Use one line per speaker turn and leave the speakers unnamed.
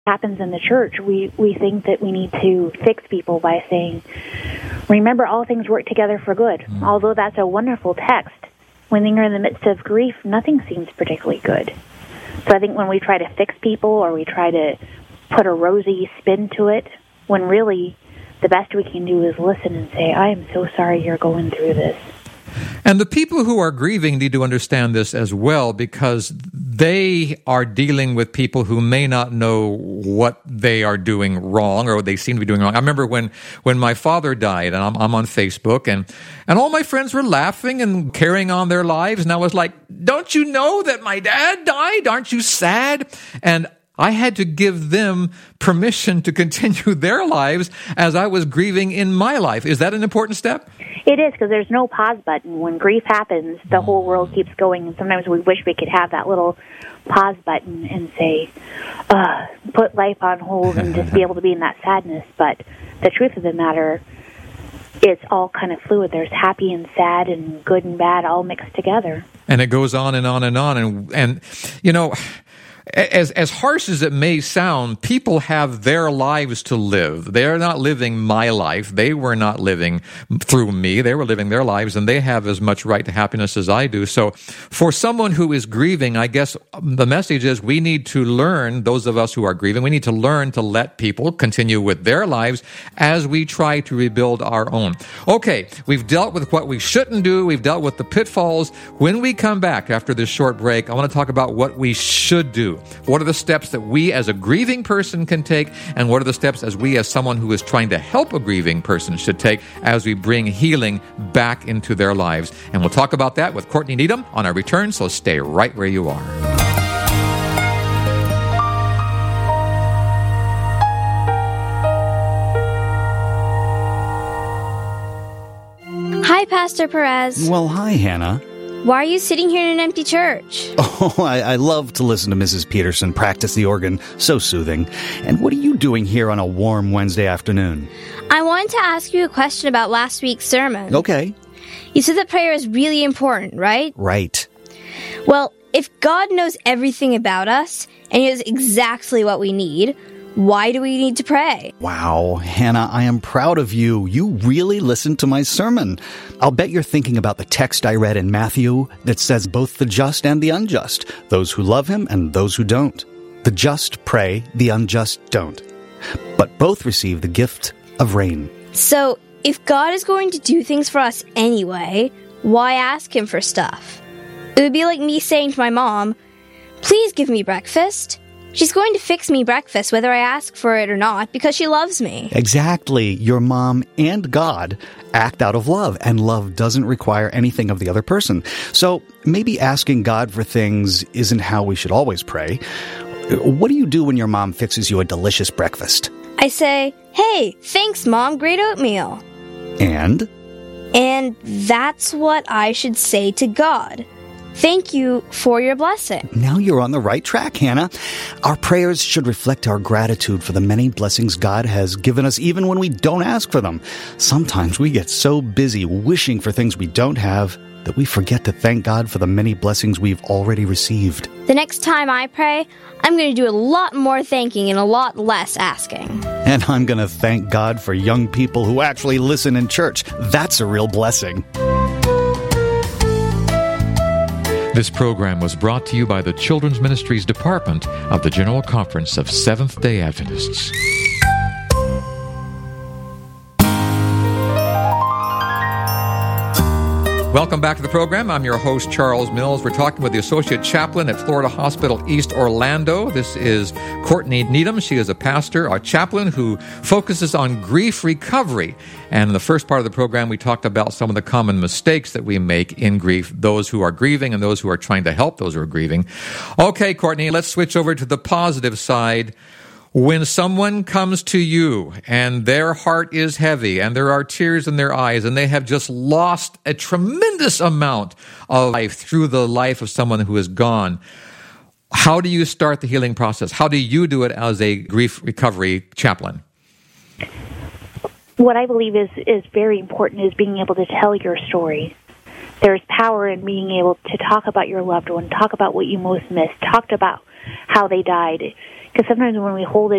happens in the church, we think that we need to fix people by saying, remember, all things work together for good. Although that's a wonderful text, when you're in the midst of grief, nothing seems particularly good. So I think when we try to fix people or we try to put a rosy spin to it, when really the best we can do is listen and say, I am so sorry you're going through this.
And the people who are grieving need to understand this as well, because they are dealing with people who may not know what they are doing wrong or what they seem to be doing wrong. I remember when my father died, and I'm on Facebook, and all my friends were laughing and carrying on their lives, and I was like, don't you know that my dad died? Aren't you sad? And I had to give them permission to continue their lives as I was grieving in my life. Is that an important step?
It is, because there's no pause button. When grief happens, the whole world keeps going, and sometimes we wish we could have that little pause button and say, put life on hold and just be able to be in that sadness. But the truth of the matter, it's all kind of fluid. There's happy and sad and good and bad all mixed together.
And it goes on and on and on. And you know, as harsh as it may sound, people have their lives to live. They're not living my life. They were not living through me. They were living their lives, and they have as much right to happiness as I do. So for someone who is grieving, I guess the message is we need to learn, those of us who are grieving, we need to learn to let people continue with their lives as we try to rebuild our own. Okay, we've dealt with what we shouldn't do. We've dealt with the pitfalls. When we come back after this short break, I want to talk about what we should do. What are the steps that we as a grieving person can take, and what are the steps as we as someone who is trying to help a grieving person should take as we bring healing back into their lives? And we'll talk about that with Courtney Needham on our return, so stay right where you are.
Hi, Pastor Perez.
Well, hi, Hannah.
Why are you sitting here in an empty church?
Oh, I love to listen to Mrs. Peterson practice the organ. So soothing. And what are you doing here on a warm Wednesday afternoon?
I wanted to ask you a question about last week's sermon.
Okay.
You said that prayer is really important, right?
Right.
Well, if God knows everything about us and He knows exactly what we need, why do we need to pray?
Wow, Hannah, I am proud of you. You really listened to my sermon. I'll bet you're thinking about the text I read in Matthew that says both the just and the unjust, those who love Him and those who don't. The just pray, the unjust don't. But both receive the gift of rain.
So, if God is going to do things for us anyway, why ask Him for stuff? It would be like me saying to my mom, please give me breakfast. She's going to fix me breakfast whether I ask for it or not because she loves me.
Exactly. Your mom and God act out of love, and love doesn't require anything of the other person. So maybe asking God for things isn't how we should always pray. What do you do when your mom fixes you a delicious breakfast?
I say, hey, thanks, Mom, great oatmeal.
And
that's what I should say to God. Thank you for your blessing.
Now you're on the right track, Hannah. Our prayers should reflect our gratitude for the many blessings God has given us, even when we don't ask for them. Sometimes we get so busy wishing for things we don't have that we forget to thank God for the many blessings we've already received.
The next time I pray, I'm going to do a lot more thanking and a lot less asking.
And I'm going to thank God for young people who actually listen in church. That's a real blessing.
This program was brought to you by the Children's Ministries Department of the General Conference of Seventh-day Adventists. Welcome back to the program. I'm your host, Charles Mills. We're talking with the Associate Chaplain at Florida Hospital East Orlando. This is Courtney Needham. She is a pastor, a chaplain who focuses on grief recovery. And in the first part of the program, we talked about some of the common mistakes that we make in grief, those who are grieving and those who are trying to help those who are grieving. Okay, Courtney, let's switch over to the positive side. When someone comes to you and their heart is heavy and there are tears in their eyes and they have just lost a tremendous amount of life through the life of someone who is gone, how do you start the healing process? How do you do it as a grief recovery chaplain?
What I believe is very important is being able to tell your story. There's power in being able to talk about your loved one, talk about what you most missed, talk about how they died. Because sometimes when we hold it